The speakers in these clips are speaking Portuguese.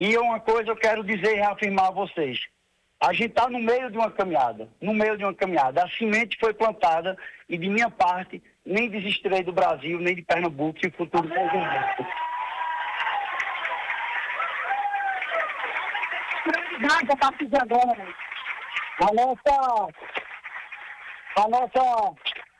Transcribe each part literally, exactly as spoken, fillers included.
E uma coisa eu quero dizer e reafirmar a vocês. A gente está no meio de uma caminhada, no meio de uma caminhada. A semente foi plantada e, de minha parte, nem desistirei do Brasil, nem de Pernambuco e o futuro do Pernambuco. Prioridade a partir de agora. A nossa... A nossa...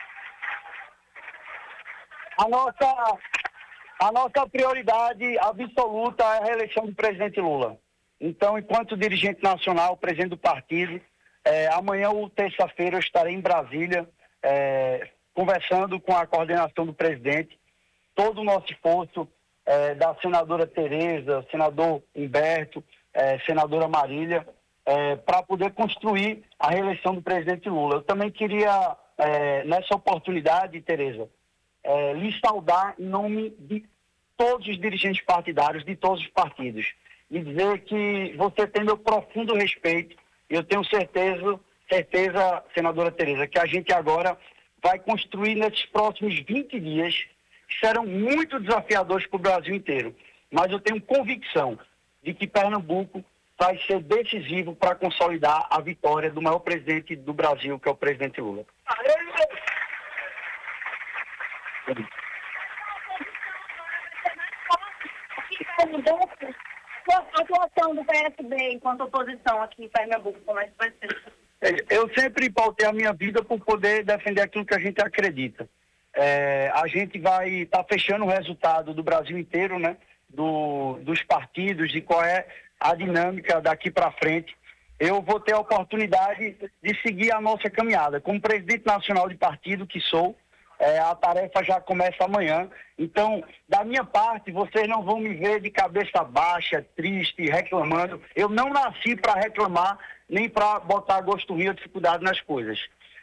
A nossa... A nossa prioridade absoluta é a reeleição do presidente Lula. Então, enquanto dirigente nacional, presidente do partido, eh, amanhã ou terça-feira eu estarei em Brasília, eh, conversando com a coordenação do presidente, todo o nosso esforço, eh, da senadora Tereza, senador Humberto, eh, senadora Marília, eh, para poder construir a reeleição do presidente Lula. Eu também queria, eh, nessa oportunidade, Tereza, eh, lhe saudar em nome de todos os dirigentes partidários, de todos os partidos, e dizer que você tem meu profundo respeito. Eu tenho certeza, certeza, senadora Tereza, que a gente agora vai construir nesses próximos vinte dias, que serão muito desafiadores para o Brasil inteiro. Mas eu tenho convicção de que Pernambuco vai ser decisivo para consolidar a vitória do maior presidente do Brasil, que é o presidente Lula. A atuação do P S B enquanto oposição aqui em Pernambuco, como é que vai ser? Eu sempre pautei a minha vida por poder defender aquilo que a gente acredita. É, a gente vai estar tá fechando o resultado do Brasil inteiro, né? Do, dos partidos, de qual é a dinâmica daqui para frente. Eu vou ter a oportunidade de seguir a nossa caminhada. Como presidente nacional de partido que sou, É, a tarefa já começa amanhã. Então, da minha parte, vocês não vão me ver de cabeça baixa, triste, reclamando. Eu não nasci para reclamar, nem para botar gosto ruim ou dificuldade nas coisas.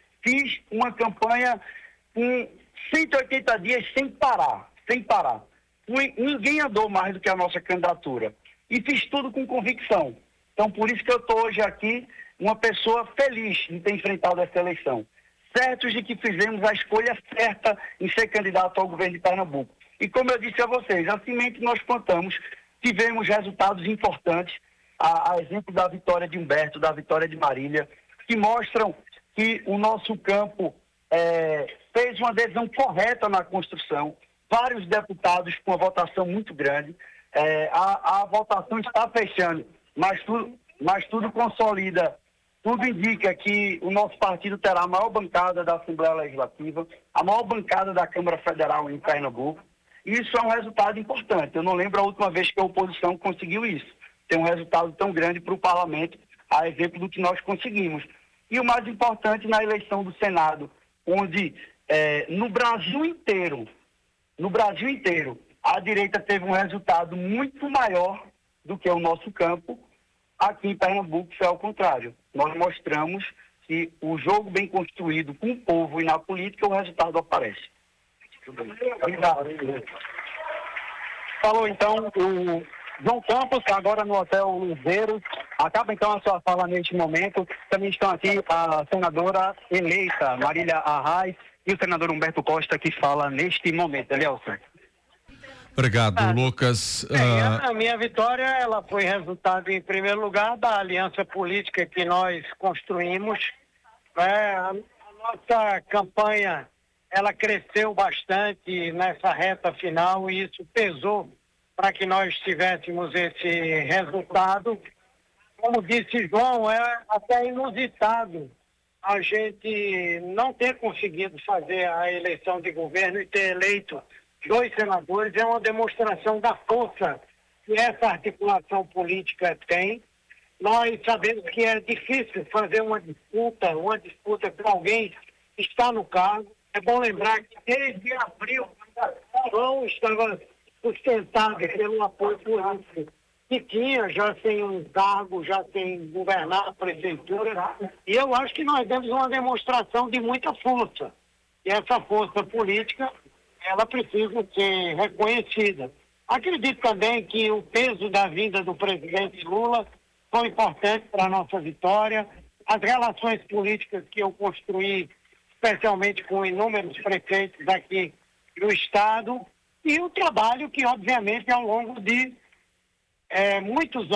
Fiz uma campanha com cento e oitenta dias sem parar, sem parar. Fui, ninguém andou mais do que a nossa candidatura. E fiz tudo com convicção. Então, por isso que eu estou hoje aqui, uma pessoa feliz de ter enfrentado essa eleição. Certos de que fizemos a escolha certa em ser candidato ao governo de Pernambuco. E como eu disse a vocês, a semente que nós plantamos, tivemos resultados importantes, a, a exemplo da vitória de Humberto, da vitória de Marília, que mostram que o nosso campo é, fez uma adesão correta na construção, vários deputados com uma votação muito grande, é, a, a votação está fechando, mas tudo, mas tudo consolida. Tudo indica que o nosso partido terá a maior bancada da Assembleia Legislativa, a maior bancada da Câmara Federal em Pernambuco. Isso é um resultado importante. Eu não lembro a última vez que a oposição conseguiu isso. Ter um resultado tão grande para o parlamento, a exemplo do que nós conseguimos. E o mais importante, na eleição do Senado, onde eh, no Brasil inteiro, no Brasil inteiro, a direita teve um resultado muito maior do que o nosso campo. Aqui em Pernambuco foi ao contrário. Nós mostramos que o jogo bem construído com o povo e na política, o resultado aparece. Falou então o João Campos, agora no Hotel Luzeiro. Acaba então a sua fala neste momento. Também estão aqui a senadora eleita Marília Arraes e o senador Humberto Costa, que fala neste momento. Elielson. Obrigado, ah, Lucas. É, uh... A minha vitória ela foi resultado, em primeiro lugar, da aliança política que nós construímos. É, a, a nossa campanha ela cresceu bastante nessa reta final e isso pesou para que nós tivéssemos esse resultado. Como disse João, é até inusitado a gente não ter conseguido fazer a eleição de governo e ter eleito dois senadores. É uma demonstração da força que essa articulação política tem. Nós sabemos que é difícil fazer uma disputa, uma disputa com alguém que está no cargo. É bom lembrar que desde abril, o João estava sustentado pelo apoio político que tinha, já sem um cargo, já sem governar a prefeitura. E eu acho que nós demos uma demonstração de muita força. E essa força política ela precisa ser reconhecida. Acredito também que o peso da vinda do presidente Lula foi importante para a nossa vitória. As relações políticas que eu construí, especialmente com inúmeros prefeitos aqui do Estado, e o trabalho que, obviamente, ao longo de é, muitos